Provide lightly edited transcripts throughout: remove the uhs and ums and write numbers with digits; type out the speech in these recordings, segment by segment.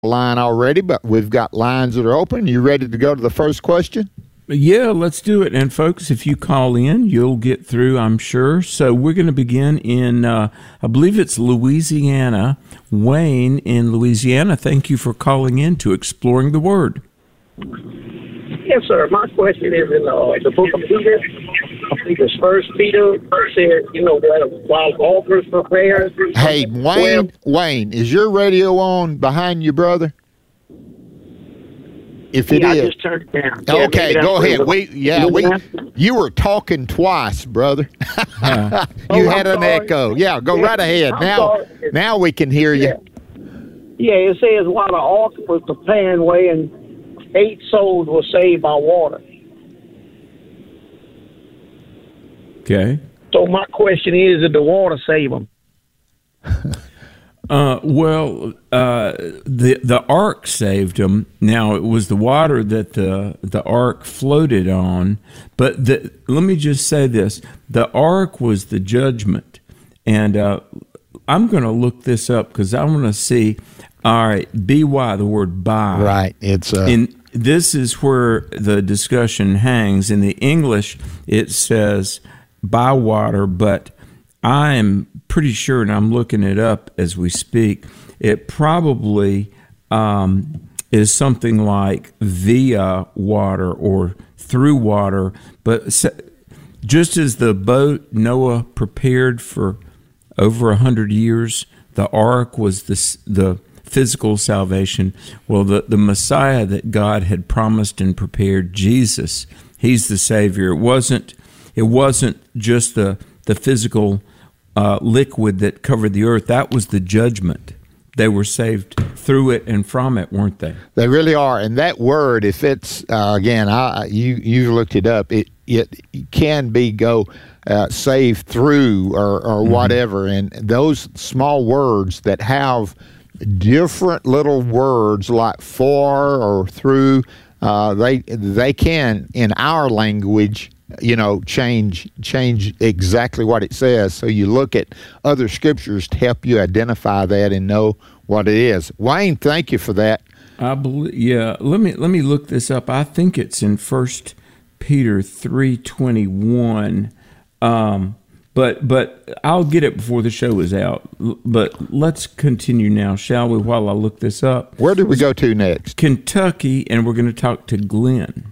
line already, but we've got lines that are open. You ready to go to the first question? Yeah, let's do it. And folks, if you call in, you'll get through, I'm sure. So we're going to begin in, I believe it's Louisiana. Wayne in Louisiana, thank you for calling in to Exploring the Word. Yes, sir. My question is in the book of Peter. I think it's First Peter. Said, while offers for prayers. Hey, Wayne, is your radio on behind you, brother? If it is, I just turned it down. Okay, go ahead. You were talking twice, brother. You had an echo. Yeah, go right ahead. Now we can hear you. Yeah, it says while the ark was preparing way and 8 souls were saved by water. Okay. So my question is, did the water save them? The ark saved them. Now, it was the water that the ark floated on. But let me just say this. The ark was the judgment. And I'm going to look this up because I want to see, all right, B-Y, the word by. Right. It's this is where the discussion hangs. In the English, it says by water, but I am pretty sure, and I'm looking it up as we speak, it probably is something like via water or through water. But just as the boat Noah prepared for over 100 years, the ark was the physical salvation. Well, the Messiah that God had promised and prepared, Jesus, he's the Savior. It wasn't just the physical liquid that covered the earth. That was the judgment. They were saved through it and from it, weren't they? They really are. And that word, if it's again, you looked it up. It can be saved through or whatever. And those small words that have different little words like for or through, they can in our language change exactly what it says. So you look at other scriptures to help you identify that and know what it is. Wayne, thank you for that. I believe. Yeah, let me look this up. I think it's in 1 Peter 3:21. But I'll get it before the show is out. But let's continue now, shall we? While I look this up. Where do we go to next? Kentucky, and we're going to talk to Glenn.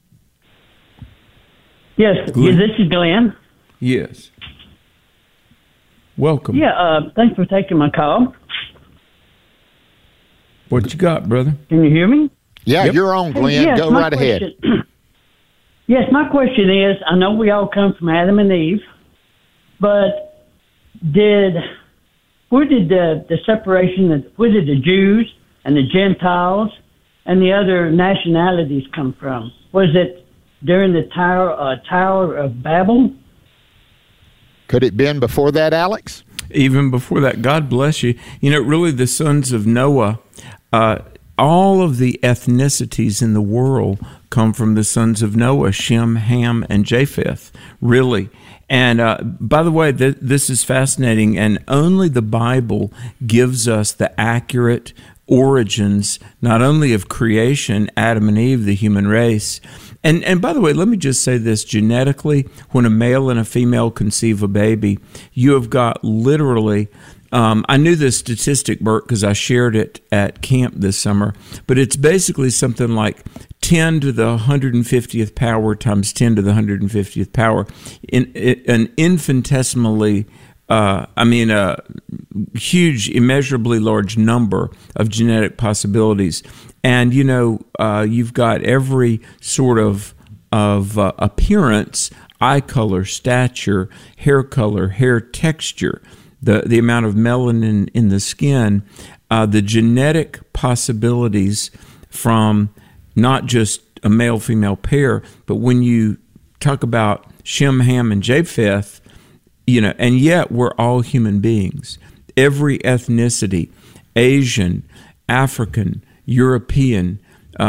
Yes, this is Glenn. Yes. Welcome. Yeah, thanks for taking my call. What you got, brother? Can you hear me? Yeah, yep. You're on, Glenn. Yes, go right ahead. Yes, my question is, I know we all come from Adam and Eve, but where did the separation, where did the Jews and the Gentiles and the other nationalities come from? Was it during the Tower of Babel? Could it been before that, Alex? Even before that. God bless you. Really the sons of Noah, all of the ethnicities in the world come from the sons of Noah, Shem, Ham, and Japheth, really. And by the way, this is fascinating, and only the Bible gives us the accurate origins, not only of creation, Adam and Eve, the human race. And by the way, let me just say this, genetically, when a male and a female conceive a baby, you have got literally, I knew this statistic, Bert, because I shared it at camp this summer, but it's basically something like 10 to the 150th power times 10 to the 150th power, an infinitesimally, a huge, immeasurably large number of genetic possibilities. And, you've got every sort of appearance, eye color, stature, hair texture, the amount of melanin in the skin, the genetic possibilities from not just a male-female pair, but when you talk about Shem, Ham, and Japheth, and yet we're all human beings. Every ethnicity, Asian, African, European,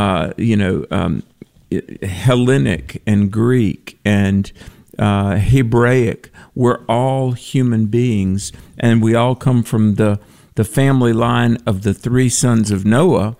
Hellenic and Greek and Hebraic, we're all human beings, and we all come from the the family line of the three sons of Noah